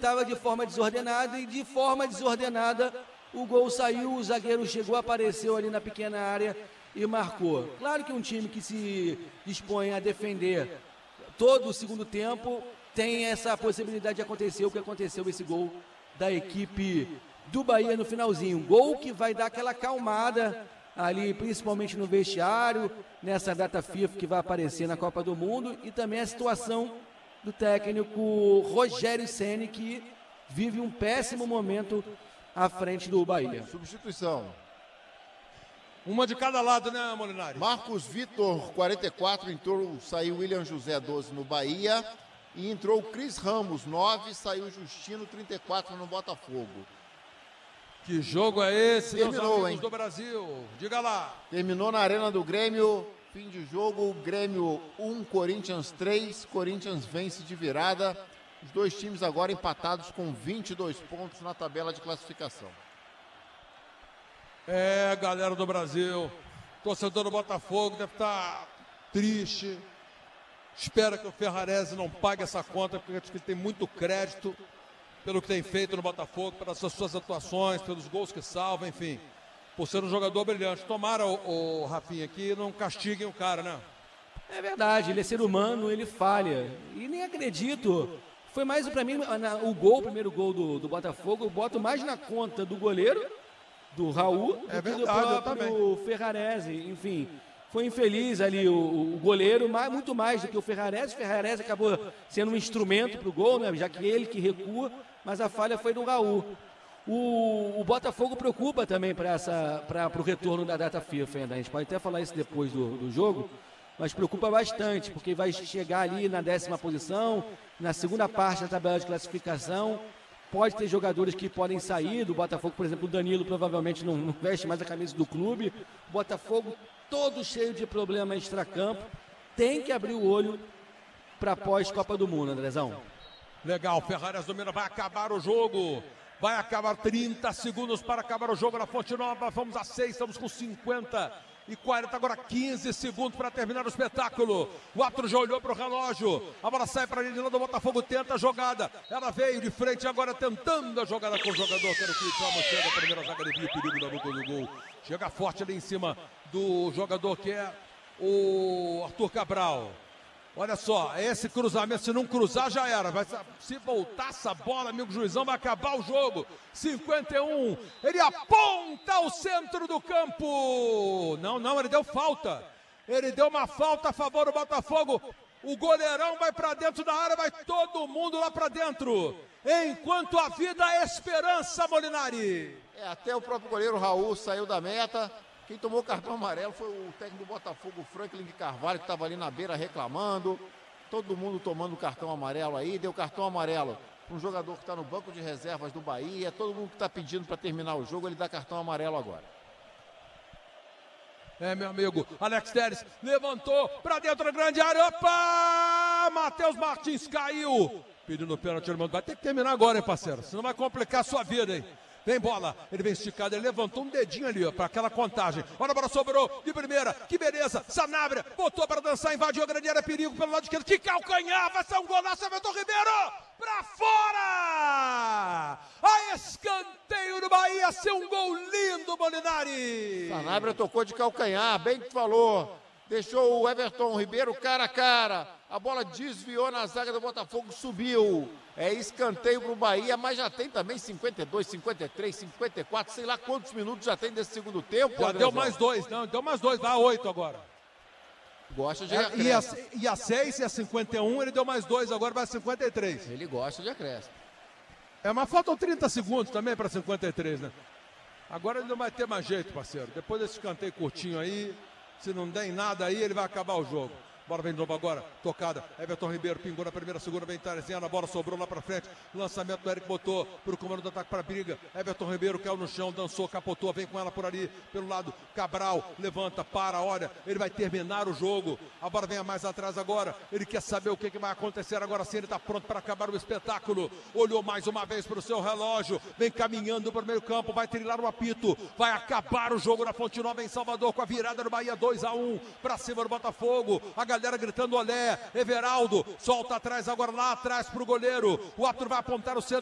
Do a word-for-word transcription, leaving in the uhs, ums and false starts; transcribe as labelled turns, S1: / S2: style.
S1: estava de forma desordenada e de forma desordenada o gol saiu, o zagueiro chegou, apareceu ali na pequena área e marcou. Claro que um time que se dispõe a defender todo o segundo tempo tem essa possibilidade de acontecer o que aconteceu esse gol da equipe do Bahia no finalzinho. Gol que vai dar aquela acalmada ali, principalmente no vestiário, nessa data FIFA que vai aparecer na Copa do Mundo, e também a situação do técnico Rogério Ceni, que vive um péssimo momento à frente do Bahia.
S2: Substituição.
S3: Uma de cada lado, né, Molinari?
S2: Marcos Vitor, quarenta e quatro, entrou, saiu William José, doze no Bahia. E entrou Cris Ramos, nove, saiu Justino, trinta e quatro no Botafogo.
S3: Que jogo é esse,
S2: Terminou,
S3: meus amigos
S2: hein?
S3: do Brasil? Diga lá.
S2: Terminou na Arena do Grêmio, fim de jogo, Grêmio um, Corinthians três, Corinthians vence de virada. Os dois times agora empatados com vinte e dois pontos na tabela de classificação.
S3: É, galera do Brasil, torcedor do Botafogo deve estar triste. Espera que o Ferrarese não pague essa conta, porque acho que ele tem muito crédito pelo que tem feito no Botafogo, pelas suas, suas atuações, pelos gols que salva, enfim, por ser um jogador brilhante. Tomara, o, o Rafinha, que não castiguem o cara, né?
S1: É verdade, ele é ser humano, ele falha. E nem acredito. Foi mais, pra mim, na, o gol, o primeiro gol do, do Botafogo, eu boto mais na conta do goleiro, do Raul,
S3: É
S1: do que do
S3: verdade, eu
S1: próprio Ferrarese. Enfim, foi infeliz ali o, o goleiro, mas muito mais do que o Ferrarese. O Ferrarese acabou sendo um instrumento pro gol, né, já que ele que recua, mas a falha foi do Raul. O, o Botafogo preocupa também para o retorno da data FIFA ainda. A gente pode até falar isso depois do, do jogo, mas preocupa bastante, porque vai chegar ali na décima posição, na segunda parte da tabela de classificação. Pode ter jogadores que podem sair do Botafogo, por exemplo, o Danilo provavelmente não, não veste mais a camisa do clube. O Botafogo todo cheio de problema extracampo. Tem que abrir o olho para pós-Copa do Mundo, Andrezão.
S3: Legal, Ferrarese domina, vai acabar o jogo. Vai acabar trinta segundos para acabar o jogo na Fonte Nova. Vamos a seis, estamos com cinquenta e quarenta, agora quinze segundos para terminar o espetáculo. O Atro já olhou para o relógio. A bola sai para a linha do Botafogo, tenta a jogada. Ela veio de frente agora tentando a jogada com o jogador. Quero que o chega a primeira zaga de Via, perigo da luta do gol. Chega forte ali em cima do jogador que é o Arthur Cabral. Olha só, esse cruzamento, se não cruzar já era. Vai, se voltar essa bola, amigo juizão, vai acabar o jogo. cinquenta e um, ele aponta ao centro do campo. Não, não, ele deu falta. Ele deu uma falta a favor do Botafogo. O goleirão vai para dentro da área, vai todo mundo lá para dentro. Enquanto a vida é esperança, Molinari.
S2: É, até o próprio goleiro Raul saiu da meta. Quem tomou o cartão amarelo foi o técnico do Botafogo, o Franklin de Carvalho, que estava ali na beira reclamando. Todo mundo tomando o cartão amarelo aí. Deu cartão amarelo para um jogador que está no banco de reservas do Bahia. Todo mundo que está pedindo para terminar o jogo, ele dá cartão amarelo agora.
S3: É, meu amigo, Alex Telles levantou para dentro da grande área. Opa! Matheus Martins caiu. Pedindo pênalti, irmão. Vai ter que terminar agora, hein, parceiro? Senão vai complicar a sua vida, hein? Vem bola, ele vem esticado, ele levantou um dedinho ali, ó, para aquela contagem. Olha a bola, sobrou de primeira, que beleza. Sanabria botou para dançar, invadiu a grande área, perigo pelo lado esquerdo. Que calcanhar, vai ser um golaço, Everton Ribeiro, para fora! A escanteio do Bahia, ser um gol lindo, Molinari.
S2: Sanabria tocou de calcanhar, bem que falou. Deixou o Everton Ribeiro cara a cara. A bola desviou na zaga do Botafogo, subiu. É escanteio para o Bahia, mas já tem também cinquenta e dois, cinquenta e três, cinquenta e quatro, sei lá quantos minutos já tem desse segundo tempo.
S3: Já
S2: Andrezão.
S3: deu mais dois, não, deu mais dois, vai a oito agora.
S2: Gosta de
S3: É,
S2: acréscimo.
S3: e, a, e a seis e a cinquenta e um, ele deu mais dois, agora vai a cinquenta e três.
S2: Ele gosta de acréscimo.
S3: É, mas faltam trinta segundos também para cinquenta e três, né? Agora ele não vai ter mais jeito, parceiro. Depois desse escanteio curtinho aí, se não der em nada aí, ele vai acabar o jogo. Bora vem de novo agora, tocada, Everton Ribeiro pingou na primeira, segura, bem Tarezinha, a bola sobrou lá pra frente, lançamento do Eric botou pro comando do ataque pra briga, Everton Ribeiro caiu no chão, dançou, capotou, vem com ela por ali, pelo lado, Cabral, levanta, para, olha, ele vai terminar o jogo, a bola vem a mais atrás agora, ele quer saber o que, que vai acontecer agora sim, ele tá pronto para acabar o espetáculo, olhou mais uma vez pro seu relógio, vem caminhando pro meio campo, vai trilhar o apito, vai acabar o jogo na Fonte Nova em Salvador, com a virada do Bahia dois a um, pra cima do Botafogo, a galera gritando olé, Everaldo, solta atrás agora lá atrás pro goleiro, o Arthur vai apontar o centro